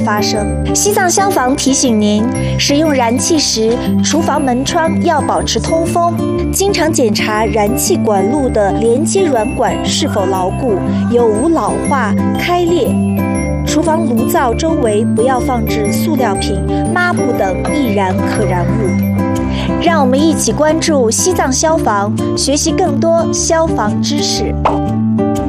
发生。西藏消防提醒您，使用燃气时，厨房门窗要保持通风，经常检查燃气管路的连接软管是否牢固，有无老化、开裂。厨房炉灶周围不要放置塑料瓶、抹布等易燃可燃物。让我们一起关注西藏消防，学习更多消防知识。